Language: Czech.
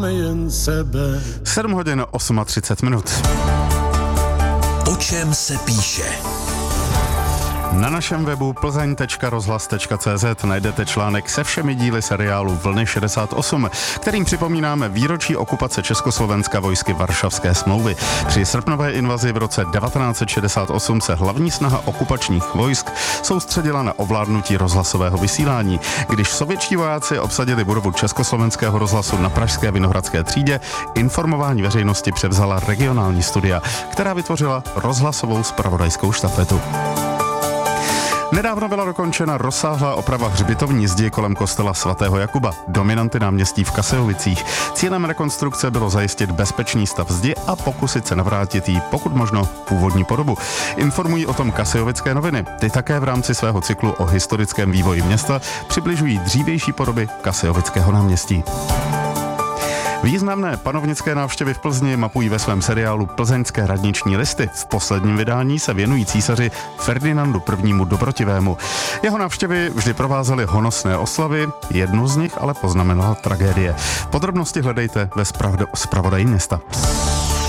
jen sebe. 7 hodin 38 minut. O čem se píše? Na našem webu plzeň.rozhlas.cz najdete článek se všemi díly seriálu Vlny 68, kterým připomínáme výročí okupace Československa vojsky Varšavské smlouvy. Při srpnové invazi v roce 1968 se hlavní snaha okupačních vojsk soustředila na ovládnutí rozhlasového vysílání. Když sovětští vojáci obsadili budovu Československého rozhlasu na pražské Vinohradské třídě, informování veřejnosti převzala regionální studia, která vytvořila rozhlasovou zpravodajskou štafetu. Nedávno byla dokončena rozsáhlá oprava hřbitovní zdi kolem kostela svatého Jakuba, dominanty náměstí v Kasejovicích. Cílem rekonstrukce bylo zajistit bezpečný stav zdi a pokusit se navrátit jí pokud možno původní podobu. Informují o tom Kasejovické noviny. Ty také v rámci svého cyklu o historickém vývoji města přibližují dřívější podoby Kasejovického náměstí. Významné panovnické návštěvy v Plzni mapují ve svém seriálu Plzeňské radniční listy. V posledním vydání se věnují císaři Ferdinandu I. Dobrotivému. Jeho návštěvy vždy provázely honosné oslavy, jednu z nich ale poznamenala tragédie. Podrobnosti hledejte ve zpravodaji města.